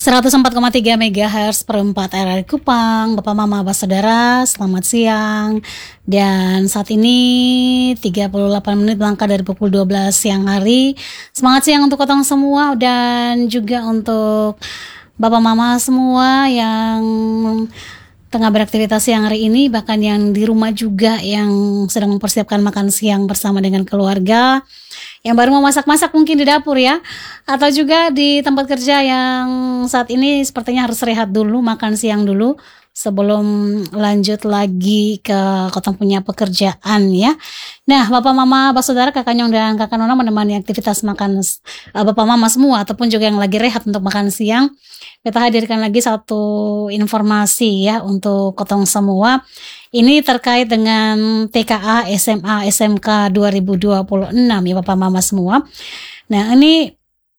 104,3 MHz per 4 RRI Kupang. Bapak Mama Bapak Saudara, selamat siang. Dan saat ini 38 menit melangkah dari pukul 12 siang hari. Semangat siang untuk kotong semua dan juga untuk Bapak Mama semua yang tengah beraktivitas siang hari ini, bahkan yang di rumah juga yang sedang mempersiapkan makan siang bersama dengan keluarga, yang baru mau masak-masak mungkin di dapur ya, atau juga di tempat kerja yang saat ini sepertinya harus rehat dulu, makan siang dulu sebelum lanjut lagi ke kotong punya pekerjaan ya. Nah, Bapak Mama, Bapak Saudara, Kakak Nyong dan Kakak Nona menemani aktivitas makan Bapak Mama semua ataupun juga yang lagi rehat untuk makan siang. Kita hadirkan lagi satu informasi ya untuk kotong semua. Ini terkait dengan TKA SMA SMK 2026 ya Bapak Mama semua. Nah, ini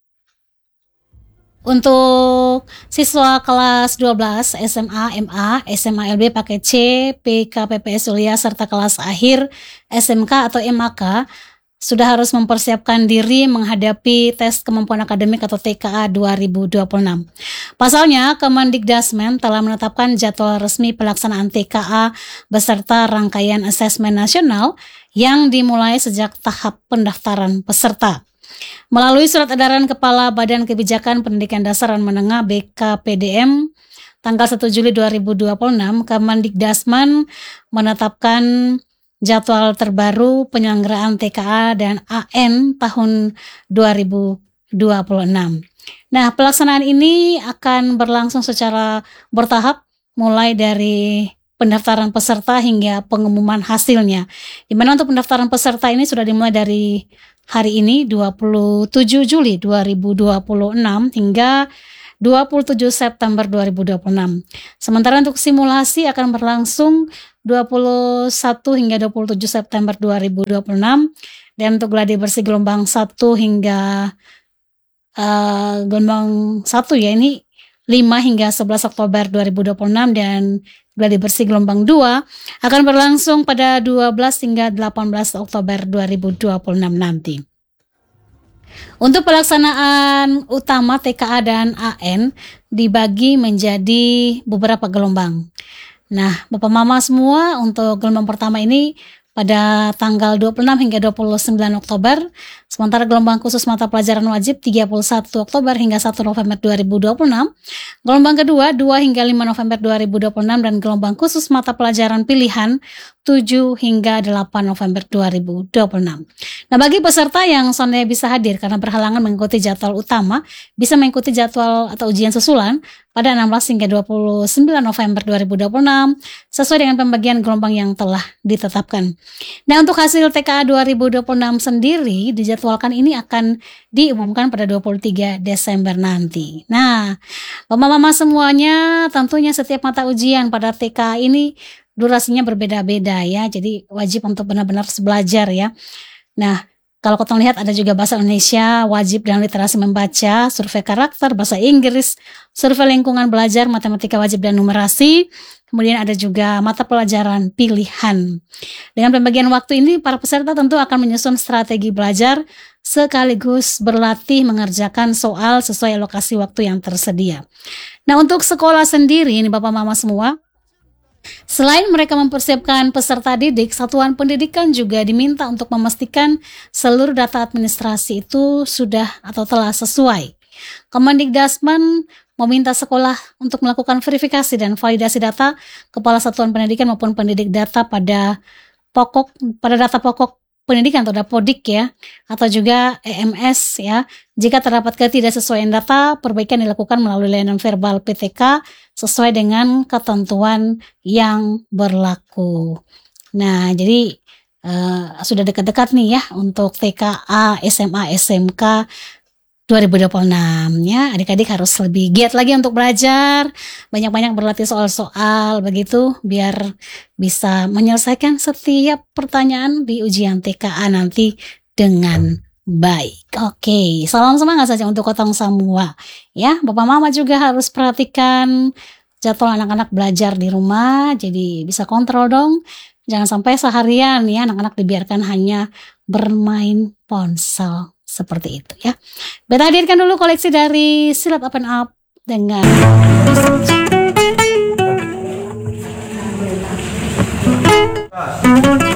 untuk siswa kelas 12 SMA, MA, SMA LB paket C, PK PPS Ulia serta kelas akhir SMK atau MAK sudah harus mempersiapkan diri menghadapi tes kemampuan akademik atau TKA 2026. Pasalnya, Kemendikdasmen telah menetapkan jadwal resmi pelaksanaan TKA beserta rangkaian asesmen nasional yang dimulai sejak tahap pendaftaran peserta. Melalui surat edaran Kepala Badan Kebijakan Pendidikan Dasar dan Menengah BKPDM tanggal 1 Juli 2026, Kemendikdasmen menetapkan jadwal terbaru penyelenggaraan TKA dan AN tahun 2026. Nah, pelaksanaan ini akan berlangsung secara bertahap mulai dari pendaftaran peserta hingga pengumuman hasilnya. Di mana untuk pendaftaran peserta ini sudah dimulai dari hari ini 27 Juli 2026 hingga 27 September 2026. Sementara untuk simulasi akan berlangsung 21 hingga 27 September 2026 dan untuk gladi bersih gelombang 1 hingga gelombang 1 ya ini 5 hingga 11 Oktober 2026 dan gladi bersih gelombang 2 akan berlangsung pada 12 hingga 18 Oktober 2026 nanti. Untuk pelaksanaan utama TKA dan AN dibagi menjadi beberapa gelombang. Nah, Bapak Mama semua, untuk gelombang pertama ini pada tanggal 26 hingga 29 Oktober, sementara gelombang khusus mata pelajaran wajib 31 Oktober hingga 1 November 2026, gelombang kedua 2 hingga 5 November 2026, dan gelombang khusus mata pelajaran pilihan 7 hingga 8 November 2026. Nah, bagi peserta yang sonde bisa hadir karena berhalangan mengikuti jadwal utama, bisa mengikuti jadwal atau ujian susulan pada 16 hingga 29 November 2026 sesuai dengan pembagian gelombang yang telah ditetapkan. Nah, untuk hasil TKA 2026 sendiri dijadwalkan ini akan diumumkan pada 23 Desember nanti. Nah, Mama-mama semuanya, tentunya setiap mata ujian pada TKA ini durasinya berbeda-beda ya, jadi wajib untuk benar-benar belajar ya. Nah, kalau kita lihat ada juga bahasa Indonesia, wajib dan literasi membaca, survei karakter, bahasa Inggris, survei lingkungan belajar, matematika wajib dan numerasi. Kemudian ada juga mata pelajaran pilihan. Dengan pembagian waktu ini, para peserta tentu akan menyusun strategi belajar sekaligus berlatih mengerjakan soal sesuai alokasi waktu yang tersedia. Nah, untuk sekolah sendiri, ini Bapak Mama semua, selain mereka mempersiapkan peserta didik, satuan pendidikan juga diminta untuk memastikan seluruh data administrasi itu sudah atau telah sesuai. Kemendikdasmen meminta sekolah untuk melakukan verifikasi dan validasi data kepala satuan pendidikan maupun pendidik data pada data pokok pendidikan atau Dapodik ya, atau juga EMS ya. Jika terdapat ketidaksesuaian data, perbaikan dilakukan melalui layanan verbal PTK sesuai dengan ketentuan yang berlaku. Nah, jadi sudah dekat-dekat nih ya untuk TKA SMA SMK 2026 ya. Adik-adik harus lebih giat lagi untuk belajar, banyak-banyak berlatih soal-soal begitu biar bisa menyelesaikan setiap pertanyaan di ujian TKA nanti dengan baik. Oke, salam semangat saja untuk kotong semua ya. Bapak Mama juga harus perhatikan jadwal anak-anak belajar di rumah, jadi bisa kontrol dong. Jangan sampai seharian ya anak-anak dibiarkan hanya bermain ponsel seperti itu ya. Kita hadirkan dulu koleksi dari Silat Open Up dengan